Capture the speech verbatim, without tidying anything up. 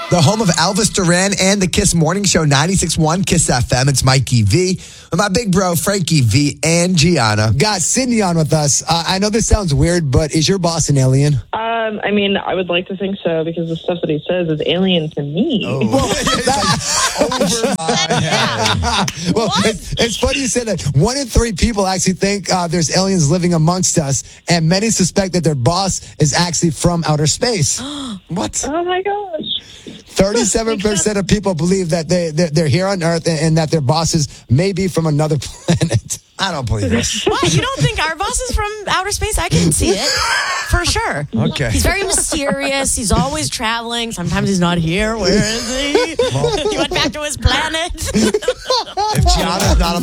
the home of Elvis Duran and the Kiss Morning Show, ninety-six point one Kiss F M. It's Mikey V with my big bro, Frankie V and Gianna. Got Sydney on with us. Uh, I know this sounds weird, but is your boss an alien? Um, I mean, I would like to think so because the stuff that he says is alien to me. Oh. Over my head. Well, it's, it's funny you said that. One in three people actually think uh, there's aliens living amongst us, and many suspect that their boss is actually from outer space. What? Oh my gosh. thirty-seven percent of people believe that they, they're, they're here on Earth and, and that their bosses may be from another planet. I don't believe this. What? You don't think our boss is from outer space? I can see it. For sure. Okay. He's very mysterious. He's always traveling. Sometimes he's not here. Where is he? He went back to his planet. If Gianna's not